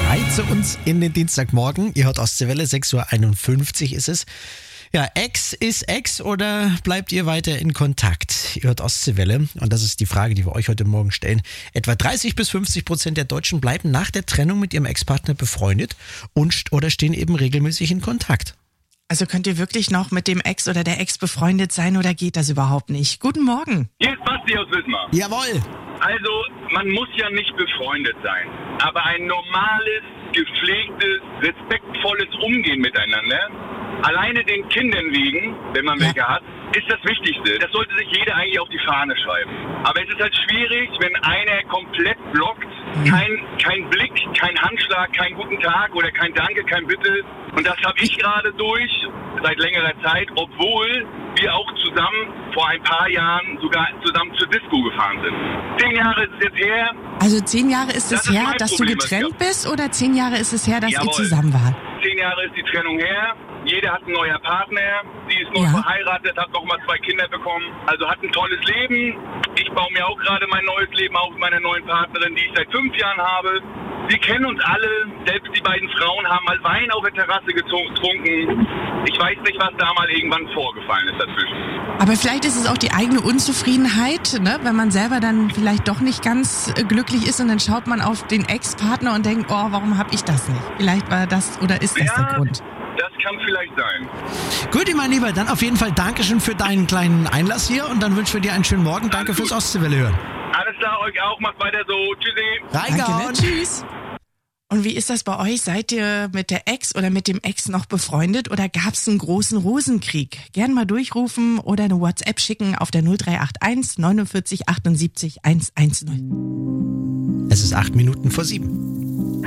Hi zu uns in den Dienstagmorgen. Ihr hört Ostseewelle, 6.51 Uhr ist es. Ja, Ex ist Ex oder bleibt ihr weiter in Kontakt? Ihr hört Ostseewelle und das ist die Frage, die wir euch heute Morgen stellen. Etwa 30-50% der Deutschen bleiben nach der Trennung mit ihrem Ex-Partner befreundet oder stehen eben regelmäßig in Kontakt. Also könnt ihr wirklich noch mit dem Ex oder der Ex befreundet sein oder geht das überhaupt nicht? Guten Morgen. Hier ist Basti aus Wismar. Jawohl. Also, man muss ja nicht befreundet sein, aber ein normales, gepflegtes, respektvolles Umgehen miteinander, alleine den Kindern wegen, wenn man welche hat, ist das Wichtigste. Das sollte sich jeder eigentlich auf die Fahne schreiben. Aber es ist halt schwierig, wenn einer komplett blockt, kein Blick, kein Handschlag, kein guten Tag oder kein Danke, kein Bitte. Und das habe ich gerade durch, seit längerer Zeit, obwohl wir auch zusammen vor ein paar Jahren sogar zusammen zur Disco gefahren sind. 10 Jahre ist es jetzt her. Also 10 Jahre ist es Das ist her, mein dass Problem, du getrennt was bist oder 10 Jahre ist es her, dass ihr Jawohl. zusammen wart? 10 Jahre ist die Trennung her. Jeder hat einen neuen Partner. Sie ist neu Ja. verheiratet, hat nochmal 2 Kinder bekommen. Also hat ein tolles Leben. Ich baue mir auch gerade mein neues Leben auf mit meiner neuen Partnerin, die ich seit 5 Jahren habe. Wir kennen uns alle. Selbst die beiden Frauen haben mal Wein auf der Terrasse getrunken. Ich weiß nicht, was da mal irgendwann vorgefallen ist dazwischen. Aber vielleicht ist es auch die eigene Unzufriedenheit, ne? Wenn man selber dann vielleicht doch nicht ganz glücklich ist und dann schaut man auf den Ex-Partner und denkt, oh, warum habe ich das nicht? Vielleicht war das oder ist das der Grund? Das kann vielleicht sein. Gut, mein Lieber, dann auf jeden Fall Dankeschön für deinen kleinen Einlass hier und dann wünschen wir dir einen schönen Morgen. Danke fürs Ostseewelle hören. Alles klar, euch auch. Macht weiter so. Tschüssi. Danke, ne? Reingehauen. Tschüss. Und wie ist das bei euch? Seid ihr mit der Ex oder mit dem Ex noch befreundet oder gab es einen großen Rosenkrieg? Gern mal durchrufen oder eine WhatsApp schicken auf der 0381 49 78 110. Es ist 8 Minuten vor 7.